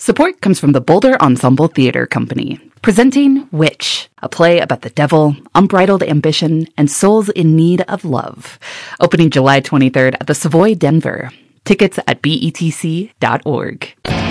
Support comes from the Boulder Ensemble Theater Company, presenting Witch, a play about the devil, unbridled ambition, and souls in need of love. Opening July 23rd at the Savoy, Denver. Tickets at betc.org.